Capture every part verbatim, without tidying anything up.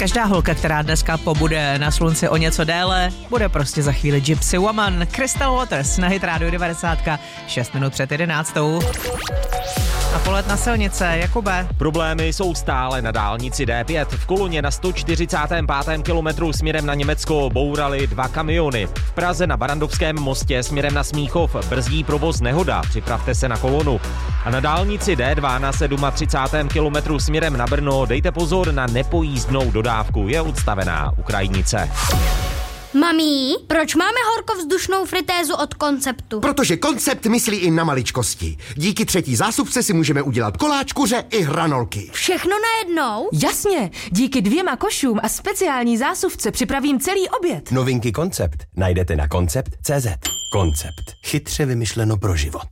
Každá holka, která dneska pobude na slunci o něco déle, bude prostě za chvíli Gypsy Woman. Crystal Waters na Hit Radio devadesát, šest minut před jedenáctou. A polet na silnice, Jakube. Problémy jsou stále na dálnici D pět. V Koluně na sto čtyřicátém pátém kilometru směrem na Německo bourali dva kamiony. V Praze na Barandovském mostě směrem na Smíchov brzdí provoz nehoda. Připravte se na kolonu. A na dálnici D dva na třicátém sedmém kilometru směrem na Brno dejte pozor na nepojízdnou dodávku. Je odstavená u krajnice. Mami, proč máme horkovzdušnou fritézu od Konceptu? Protože Koncept myslí i na maličkosti. Díky třetí zásuvce si můžeme udělat koláč, kuře i hranolky. Všechno najednou? Jasně, díky dvěma košům a speciální zásuvce připravím celý oběd. Novinky Koncept najdete na koncept tečka cé zet. Koncept. Chytře vymyšleno pro život.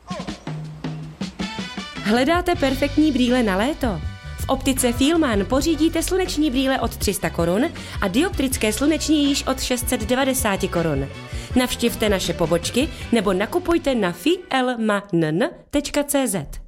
Hledáte perfektní brýle na léto? V optice Fielmann pořídíte sluneční brýle od tři sta korun a dioptrické sluneční již od šest set devadesát korun. Navštivte naše pobočky nebo nakupujte na fielmann tečka cé zet.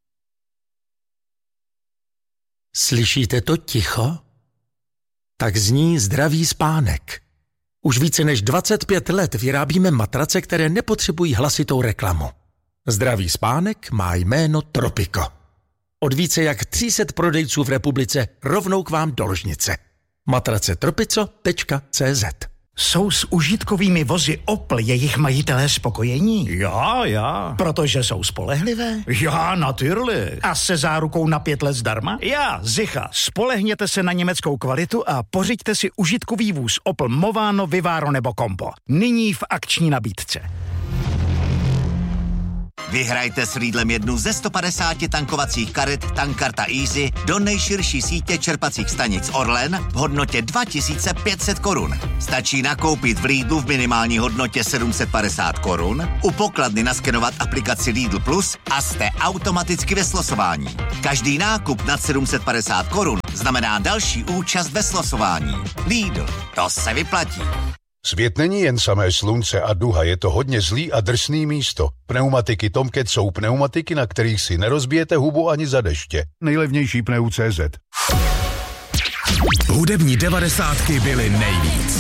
Slyšíte to ticho? Tak zní zdravý spánek. Už více než dvacet pět let vyrábíme matrace, které nepotřebují hlasitou reklamu. Zdravý spánek má jméno Tropico. Od více jak tři sta prodejců v republice rovnou k vám do ložnice. matrace tropico tečka cé zet. Jsou s užitkovými vozy Opel jejich majitelé spokojení? Já, já. Protože jsou spolehlivé? Já, natürlich. A se zárukou na pět let zdarma? Já, Zicha. Spolehněte se na německou kvalitu a pořiďte si užitkový vůz Opel Movano, Vivaro nebo Compo. Nyní v akční nabídce. Vyhrajte s Lidlem jednu ze sto padesáti tankovacích karet Tankkarta Easy do nejširší sítě čerpacích stanic Orlen v hodnotě dva tisíce pět set korun. Stačí nakoupit v Lidlu v minimální hodnotě sedm set padesát korun, u pokladny naskenovat aplikaci Lidl Plus a jste automaticky ve slosování. Každý nákup nad sedm set padesát korun znamená další účast ve slosování. Lidl, to se vyplatí. Svět není jen samé slunce a duha, je to hodně zlý a drsný místo. Pneumatiky Tomcat jsou pneumatiky, na kterých si nerozbijete hubu ani za deště. Nejlevnější pneu tečka cé zet. Hudební devadesátky byly nejvíc.